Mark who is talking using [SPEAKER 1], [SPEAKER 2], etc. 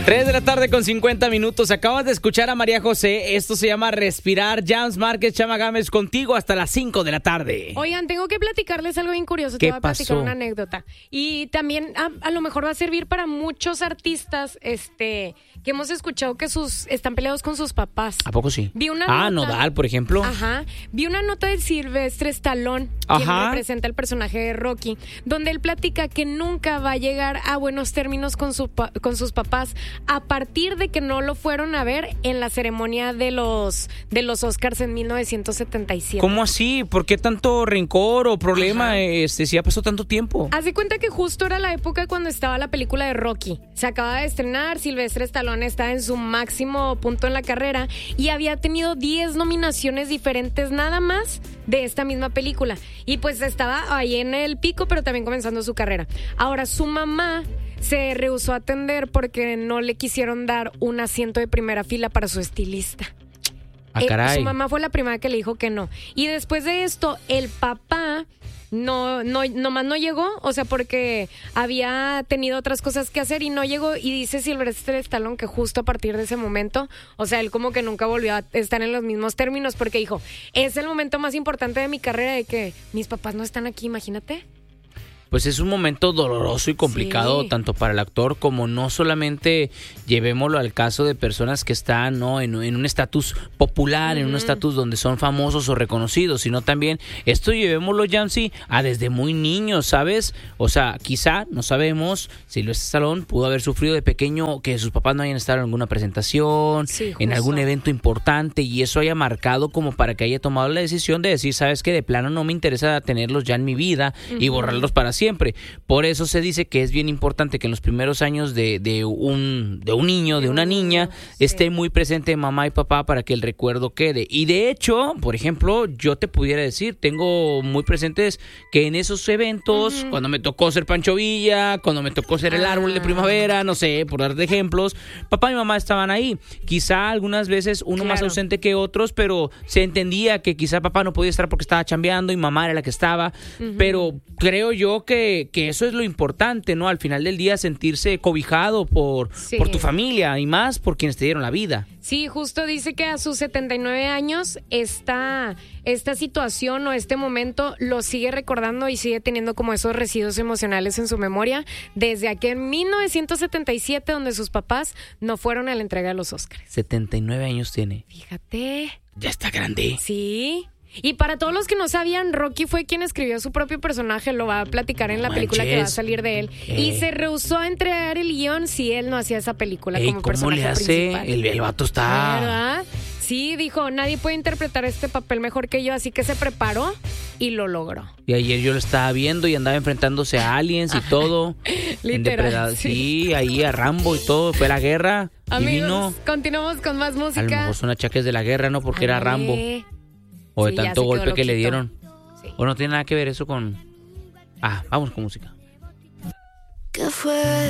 [SPEAKER 1] 3 de la tarde con 50 minutos. Acabas de escuchar a María José. Esto se llama Respirar. Jams Márquez, Chama Gámez, contigo hasta las 5 de la tarde.
[SPEAKER 2] Oigan, tengo que platicarles algo bien curioso.
[SPEAKER 1] ¿Qué
[SPEAKER 2] Te voy a platicar
[SPEAKER 1] pasó?
[SPEAKER 2] una anécdota. Y también a lo mejor va a servir para muchos artistas que hemos escuchado que están peleados con sus papás.
[SPEAKER 1] ¿A poco sí?
[SPEAKER 2] Vi una nota.
[SPEAKER 1] Nodal, por ejemplo.
[SPEAKER 2] Ajá. Vi una nota de Sylvester Stallone, quien
[SPEAKER 1] Ajá.
[SPEAKER 2] representa el personaje de Rocky, donde él platica que nunca va a llegar a buenos términos con sus papás a partir de que no lo fueron a ver en la ceremonia de los Oscars en 1977.
[SPEAKER 1] ¿Cómo así? ¿Por qué tanto rencor o problema?
[SPEAKER 2] Ajá.
[SPEAKER 1] Si ya pasó tanto tiempo.
[SPEAKER 2] Haz de cuenta que justo era la época cuando estaba la película de Rocky. Se acaba de estrenar, Sylvester Stallone está en su máximo punto en la carrera y había tenido 10 nominaciones diferentes nada más de esta misma película. Y pues estaba ahí en el pico, pero también comenzando su carrera. Ahora, su mamá se rehusó a atender porque no le quisieron dar un asiento de primera fila para su estilista.
[SPEAKER 1] Ah, caray.
[SPEAKER 2] Su mamá fue la primera que le dijo que no. Y después de esto, el papá nomás no llegó, o sea, porque había tenido otras cosas que hacer y no llegó. Y dice Sylvester Stallone que justo a partir de ese momento, o sea, él como que nunca volvió a estar en los mismos términos porque dijo, es el momento más importante de mi carrera de que mis papás no están aquí, imagínate.
[SPEAKER 1] Pues es un momento doloroso y complicado,
[SPEAKER 2] Sí.
[SPEAKER 1] tanto para el actor como no solamente llevémoslo al caso de personas que están, ¿no?, en un estatus popular, en un estatus donde son famosos o reconocidos, sino también esto llevémoslo, Jamsi, a desde muy niños, ¿sabes? O sea, quizá, no sabemos, Sylvester Stallone pudo haber sufrido de pequeño que sus papás no hayan estado en alguna presentación,
[SPEAKER 2] Sí,
[SPEAKER 1] en algún
[SPEAKER 2] justo.
[SPEAKER 1] evento importante, y eso haya marcado como para que haya tomado la decisión de decir, ¿sabes qué? De plano no me interesa tenerlos ya en mi vida y borrarlos para siempre. Por eso se dice que es bien importante que en los primeros años de un niño, de una niña,
[SPEAKER 2] sí.
[SPEAKER 1] esté muy presente mamá y papá para que el recuerdo quede. Y de hecho, por ejemplo, yo te pudiera decir, tengo muy presentes que en esos eventos, cuando me tocó ser Pancho Villa, cuando me tocó ser el árbol de primavera, no sé, por darte ejemplos, papá y mamá estaban ahí. Quizá algunas veces uno más
[SPEAKER 2] Claro.
[SPEAKER 1] ausente que otros, pero se entendía que quizá papá no podía estar porque estaba chambeando y mamá era la que estaba. Pero creo yo que eso es lo importante, ¿no? Al final del día sentirse cobijado por tu familia y más por quienes te dieron la vida.
[SPEAKER 2] Sí, justo dice que a sus 79 años esta situación o este momento lo sigue recordando y sigue teniendo como esos residuos emocionales en su memoria desde aquel 1977 donde sus papás no fueron a la entrega de los Óscares.
[SPEAKER 1] 79 años tiene.
[SPEAKER 2] Fíjate.
[SPEAKER 1] Ya está grande.
[SPEAKER 2] Sí. Y para todos los que no sabían, Rocky fue quien escribió su propio personaje, lo va a platicar en la película que va a salir de él. Y se rehusó a entregar el guión si él no hacía esa película como
[SPEAKER 1] ¿Cómo
[SPEAKER 2] personaje
[SPEAKER 1] le hace?
[SPEAKER 2] principal.
[SPEAKER 1] El vato está...
[SPEAKER 2] ¿Verdad? Sí, dijo, nadie puede interpretar este papel mejor que yo, así que se preparó y lo logró.
[SPEAKER 1] Y ayer yo lo estaba viendo y andaba enfrentándose a aliens y todo.
[SPEAKER 2] Literal,
[SPEAKER 1] sí, ahí a Rambo y todo. Fue a la guerra y
[SPEAKER 2] Amigos,
[SPEAKER 1] vino.
[SPEAKER 2] continuamos con más
[SPEAKER 1] A lo
[SPEAKER 2] música.
[SPEAKER 1] mejor son achaques de la guerra, ¿no? Porque era Rambo.
[SPEAKER 2] Ándale.
[SPEAKER 1] O de
[SPEAKER 2] Sí, ya
[SPEAKER 1] tanto
[SPEAKER 2] se quedó
[SPEAKER 1] golpe que le
[SPEAKER 2] loquito.
[SPEAKER 1] dieron.
[SPEAKER 2] Sí.
[SPEAKER 1] O no tiene nada que ver eso con... Vamos con música.
[SPEAKER 3] ¿Qué fue